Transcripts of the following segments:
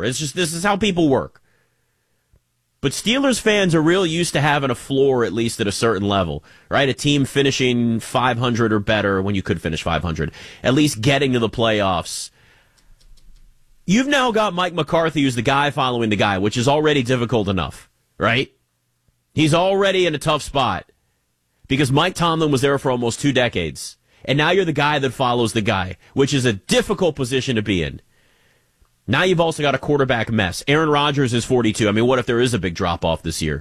It's just this is how people work. But Steelers fans are real used to having a floor, at least at a certain level, right? A team finishing 500 or better when you could finish 500, at least getting to the playoffs. You've now got Mike McCarthy, who's the guy following the guy, which is already difficult enough, right? He's already in a tough spot because Mike Tomlin was there for almost 2 decades. And now you're the guy that follows the guy, which is a difficult position to be in. Now you've also got a quarterback mess. Aaron Rodgers is 42. I mean, what if there is a big drop-off this year?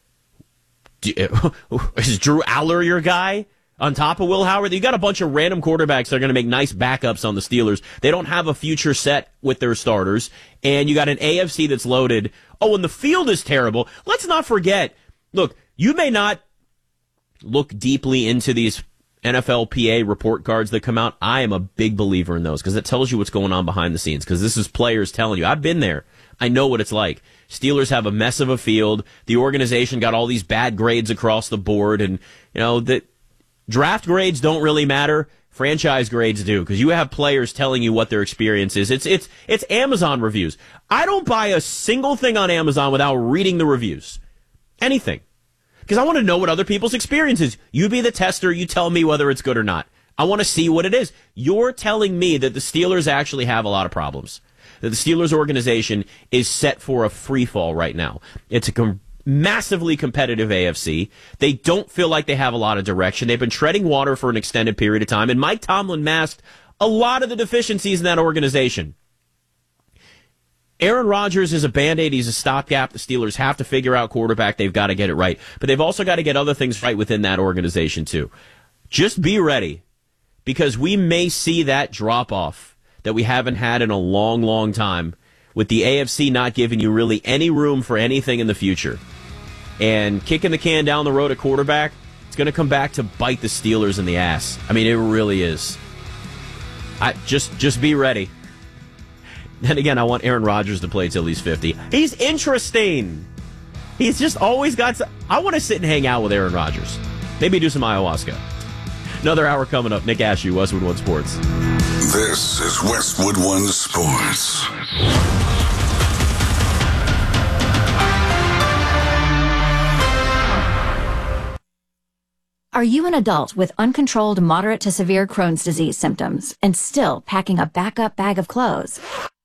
Is Drew Aller your guy on top of Will Howard? You got a bunch of random quarterbacks that are going to make nice backups on the Steelers. They don't have a future set with their starters. And you got an AFC that's loaded. Oh, and the field is terrible. Let's not forget. Look, you may not look deeply into these NFLPA report cards that come out. I am a big believer in those because it tells you what's going on behind the scenes, because this is players telling you. I've been there. I know what it's like. Steelers have a mess of a field. The organization got all these bad grades across the board, and that draft grades don't really matter. Franchise grades do, because you have players telling you what their experience is. It's Amazon reviews. I don't buy a single thing on Amazon without reading the reviews. Anything. Because I want to know what other people's experience is. You be the tester. You tell me whether it's good or not. I want to see what it is. You're telling me that the Steelers actually have a lot of problems. That the Steelers organization is set for a free fall right now. It's a massively competitive AFC. They don't feel like they have a lot of direction. They've been treading water for an extended period of time. And Mike Tomlin masked a lot of the deficiencies in that organization. Aaron Rodgers is a Band-Aid. He's a stopgap. The Steelers have to figure out quarterback. They've got to get it right. But they've also got to get other things right within that organization, too. Just be ready, because we may see that drop-off that we haven't had in a long, long time, with the AFC not giving you really any room for anything in the future. And kicking the can down the road at quarterback, it's going to come back to bite the Steelers in the ass. I mean, it really is. Just be ready. Then again, I want Aaron Rodgers to play till he's 50. He's interesting. He's just always got... I want to sit and hang out with Aaron Rodgers. Maybe do some ayahuasca. Another hour coming up. Nick Ashew, Westwood One Sports. This is Westwood One Sports. Are you an adult with uncontrolled moderate to severe Crohn's disease symptoms and still packing a backup bag of clothes?